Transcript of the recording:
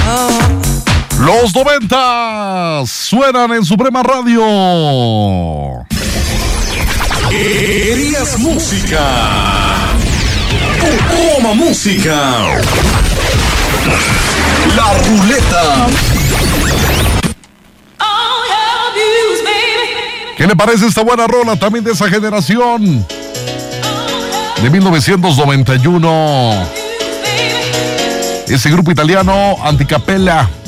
Los 90 suenan en Suprema Radio. Querías música. Toma música. La ruleta. ¿Qué le parece esta buena rola también de esa generación? De 1991. Ese grupo italiano, Anticapella.